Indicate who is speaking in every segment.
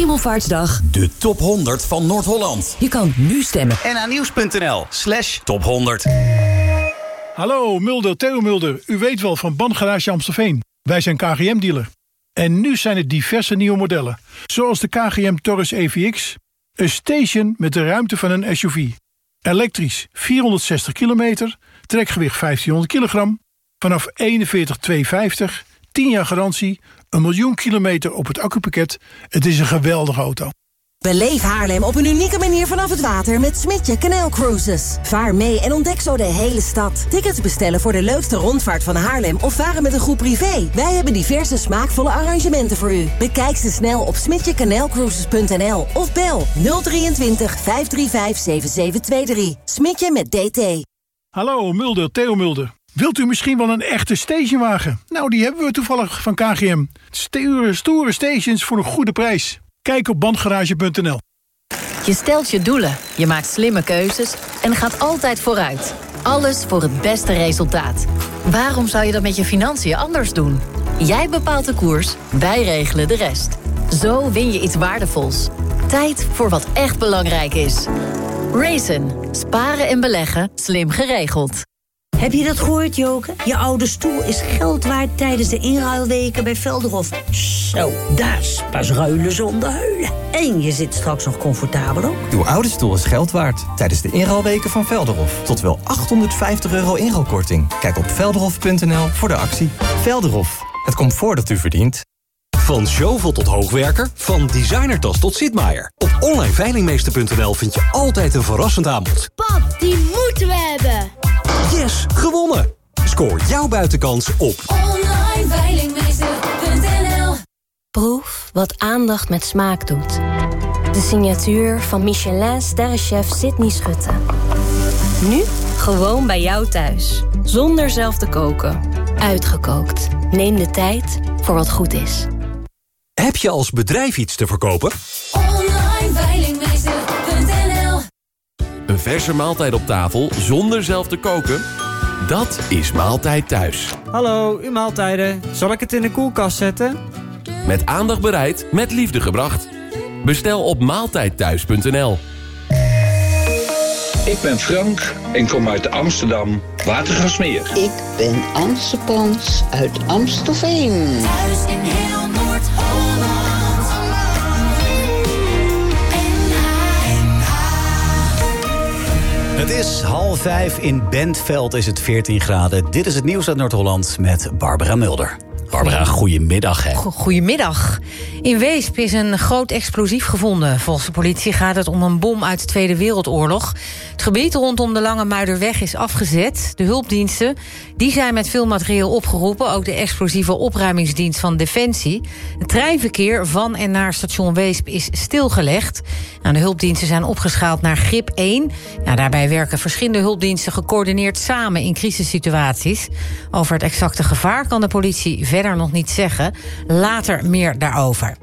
Speaker 1: Hemelvaartsdag.
Speaker 2: De top 100 van Noord-Holland.
Speaker 1: Je kan nu stemmen.
Speaker 2: NA-nieuws.nl/top 100.
Speaker 3: Hallo, Mulder, Theo Mulder. U weet wel van Bandgarage Amstelveen. Wij zijn KGM-dealer. En nu zijn er diverse nieuwe modellen. Zoals de KGM Taurus EVX. Een station met de ruimte van een SUV. Elektrisch 460 kilometer. Trekgewicht 1500 kilogram. Vanaf 41.250. 10 jaar garantie. 1 miljoen kilometer op het accupakket. Het is een geweldige auto.
Speaker 4: Beleef Haarlem op een unieke manier vanaf het water met Smintje Canal Cruises. Vaar mee en ontdek zo de hele stad. Tickets bestellen voor de leukste rondvaart van Haarlem of varen met een groep privé. Wij hebben diverse smaakvolle arrangementen voor u. Bekijk ze snel op smitjecanalcruises.nl of bel 023 535 7723. Smitje met DT.
Speaker 3: Hallo, Mulder, Theo Mulder. Wilt u misschien wel een echte stationwagen? Nou, die hebben we toevallig van KGM. Stoere stations voor een goede prijs. Kijk op bandgarage.nl.
Speaker 5: Je stelt je doelen, je maakt slimme keuzes en gaat altijd vooruit. Alles voor het beste resultaat. Waarom zou je dat met je financiën anders doen? Jij bepaalt de koers, wij regelen de rest. Zo win je iets waardevols. Tijd voor wat echt belangrijk is. Raisin. Sparen en beleggen, slim geregeld.
Speaker 6: Heb je dat gehoord, Joke? Je oude stoel is geld waard tijdens de inruilweken bij Velderhof. Zo, dat is pas ruilen zonder huilen. En je zit straks nog comfortabel ook.
Speaker 7: Uw oude stoel is geld waard tijdens de inruilweken van Velderhof. Tot wel €850 inruilkorting. Kijk op velderhof.nl voor de actie. Velderhof, het comfort dat u verdient.
Speaker 8: Van Zjovel tot Hoogwerker, van designertas tot Sitmaier. Op onlineveilingmeester.nl vind je altijd een verrassend aanbod.
Speaker 9: Pap, die moeten we hebben.
Speaker 8: Yes, gewonnen! Scoor jouw buitenkans op
Speaker 9: onlineveilingmeester.nl.
Speaker 10: Proef wat aandacht met smaak doet. De signatuur van Michelin-sterrenchef Sydney Schutte. Nu gewoon bij jou thuis. Zonder zelf te koken. Uitgekookt. Neem de tijd voor wat goed is.
Speaker 8: Heb je als bedrijf iets te verkopen?
Speaker 9: onlineveilingmeester.nl.
Speaker 11: Een verse maaltijd op tafel zonder zelf te koken? Dat is Maaltijd Thuis.
Speaker 12: Hallo, uw maaltijden. Zal ik het in de koelkast zetten?
Speaker 11: Met aandacht bereid, met liefde gebracht. Bestel op maaltijdthuis.nl.
Speaker 13: Ik ben Frank en kom uit Amsterdam, Watergraafsmeer.
Speaker 14: Ik ben Anse Pans uit Amstelveen.
Speaker 9: Thuis in heel Noord-Holland.
Speaker 15: Het is 4:30 in Bentveld, is het 14 graden. Dit is het nieuws uit Noord-Holland met Barbara Mulder. Barbara, goedemiddag.
Speaker 16: Goedemiddag. In Weesp is een groot explosief gevonden. Volgens de politie gaat het om een bom uit de Tweede Wereldoorlog. Het gebied rondom de Lange Muiderweg is afgezet. De hulpdiensten die zijn met veel materieel opgeroepen. Ook de explosieve opruimingsdienst van Defensie. Het treinverkeer van en naar station Weesp is stilgelegd. De hulpdiensten zijn opgeschaald naar Grip 1. Daarbij werken verschillende hulpdiensten gecoördineerd samen in crisissituaties. Over het exacte gevaar kan de politie verder nog niet zeggen. Later meer daarover.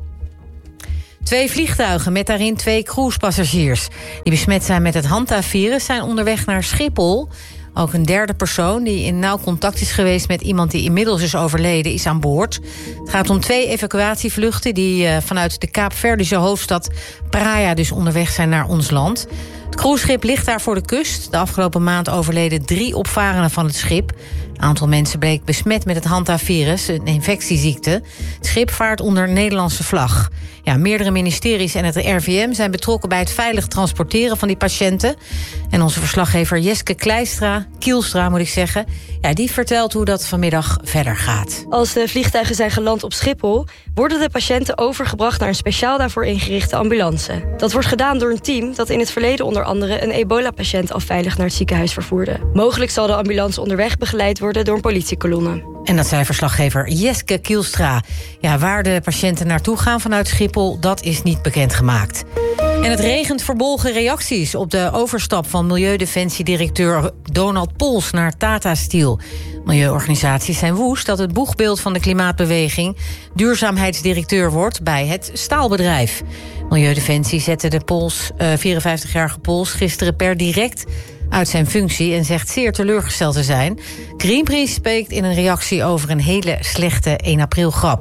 Speaker 16: 2 vliegtuigen met daarin 2 cruisepassagiers die besmet zijn met het Hanta-virus zijn onderweg naar Schiphol. Ook een derde persoon die in nauw contact is geweest met iemand die inmiddels is overleden is aan boord. Het gaat om 2 evacuatievluchten die vanuit de Kaapverdische hoofdstad Praia dus onderweg zijn naar ons land. Het cruiseschip ligt daar voor de kust. De afgelopen maand overleden 3 opvarenden van het schip. Een aantal mensen bleek besmet met het Hanta-virus, een infectieziekte. Het schip vaart onder Nederlandse vlag. Meerdere ministeries en het RVM zijn betrokken bij het veilig transporteren van die patiënten. En onze verslaggever Jeske Kielstra, moet ik zeggen, die vertelt hoe dat vanmiddag verder gaat.
Speaker 17: Als de vliegtuigen zijn geland op Schiphol, worden de patiënten overgebracht naar een speciaal daarvoor ingerichte ambulance. Dat wordt gedaan door een team dat in het verleden onder andere een ebola-patiënt al veilig naar het ziekenhuis vervoerde. Mogelijk zal de ambulance onderweg begeleid worden door een politiekolonne.
Speaker 16: En dat zei verslaggever Jeske Kielstra. Waar de patiënten naartoe gaan vanuit Schiphol, dat is niet bekendgemaakt. En het regent verbolgen reacties op de overstap van Milieudefensie-directeur Donald Pols naar Tata Steel. Milieuorganisaties zijn woest dat het boegbeeld van de klimaatbeweging duurzaamheidsdirecteur wordt bij het staalbedrijf. Milieudefensie zette de 54-jarige Pols gisteren per direct uit zijn functie en zegt zeer teleurgesteld te zijn. Greenpeace spreekt in een reactie over een hele slechte 1 april grap.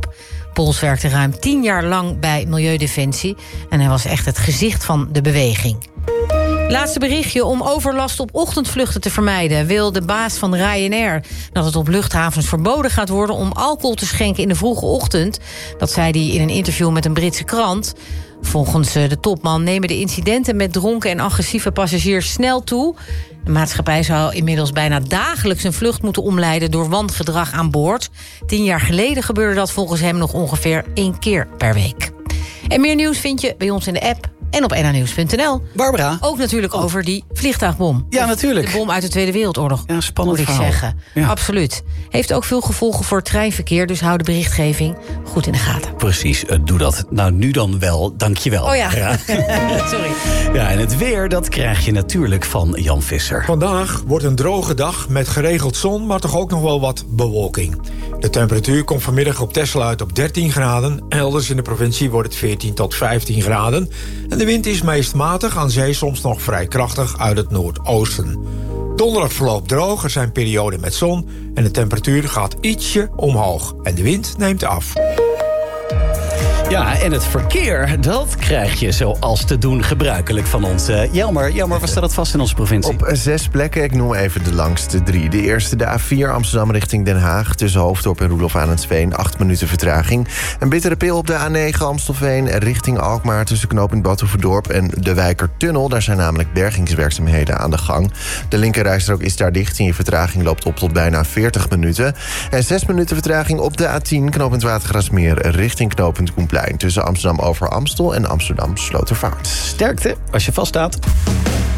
Speaker 16: Pols werkte ruim 10 jaar lang bij Milieudefensie en hij was echt het gezicht van de beweging. Laatste berichtje. Om overlast op ochtendvluchten te vermijden wil de baas van Ryanair dat het op luchthavens verboden gaat worden om alcohol te schenken in de vroege ochtend. Dat zei hij in een interview met een Britse krant. Volgens de topman nemen de incidenten met dronken en agressieve passagiers snel toe. De maatschappij zou inmiddels bijna dagelijks een vlucht moeten omleiden door wangedrag aan boord. 10 jaar geleden gebeurde dat volgens hem nog ongeveer 1 keer per week. En meer nieuws vind je bij ons in de app en op nhnieuws.nl.
Speaker 15: Barbara.
Speaker 16: Ook natuurlijk over die vliegtuigbom.
Speaker 15: Ja, natuurlijk.
Speaker 16: De bom uit de Tweede Wereldoorlog.
Speaker 15: Ja, spannend
Speaker 16: moet ik
Speaker 15: verhaal.
Speaker 16: zeggen.
Speaker 15: Ja.
Speaker 16: Absoluut. Heeft ook veel gevolgen voor het treinverkeer, dus hou de berichtgeving goed in de gaten.
Speaker 15: Precies, doe dat. Nou, nu dan wel. Dankjewel.
Speaker 16: Oh ja.
Speaker 15: Sorry. Ja, en het weer, dat krijg je natuurlijk van Jan Visser.
Speaker 1: Vandaag wordt een droge dag met geregeld zon, maar toch ook nog wel wat bewolking. De temperatuur komt vanmiddag op Texel uit op 13 graden. Elders in de provincie wordt het 14 tot 15 graden. En de wind is meest matig, aan zee soms nog vrij krachtig uit het noordoosten. Donderdag verloopt droog, er zijn perioden met zon en de temperatuur gaat ietsje omhoog. En de wind neemt af.
Speaker 15: Ja, en het verkeer, dat krijg je zoals te doen gebruikelijk van ons. Jelmer, waar staat het vast in onze provincie?
Speaker 18: Op 6 plekken, ik noem even de langste 3. De eerste, de A4 Amsterdam richting Den Haag. Tussen Hoofddorp en Roelof Arendsveen, 8 minuten vertraging. Een bittere pil op de A9 Amstelveen richting Alkmaar... tussen knooppunt Batuverdorp en de Wijkertunnel. Daar zijn namelijk bergingswerkzaamheden aan de gang. De linkerrijstrook is daar dicht en je vertraging loopt op tot bijna 40 minuten. En 6 minuten vertraging op de A10 knooppunt Watergraafsmeer richting knooppunt Koenplein. Tussen Amsterdam over Amstel en Amsterdam Slotervaart.
Speaker 15: Sterkte als je vaststaat.